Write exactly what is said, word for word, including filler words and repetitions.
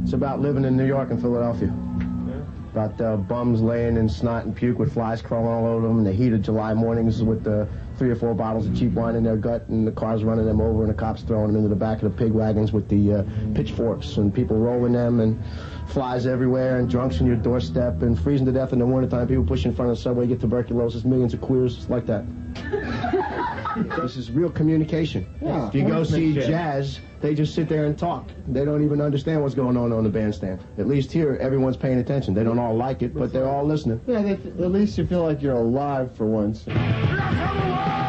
It's about living in New York and Philadelphia. About uh, bums laying in snot and puke with flies crawling all over them in the heat of July mornings with uh, three or four bottles of cheap wine in their gut and the cars running them over and the cops throwing them into the back of the pig wagons with the uh, pitchforks and people rolling them and flies everywhere and drunks on your doorstep and freezing to death in the wintertime. People push in front of the subway, get tuberculosis, millions of queers, it's like that. This is real communication. Yeah, if you go see shit. jazz, they just sit there and talk. They don't even understand what's going on on the bandstand. At least here, everyone's paying attention. They don't all like it, but they're all listening. Yeah, they, at least you feel like you're alive for once.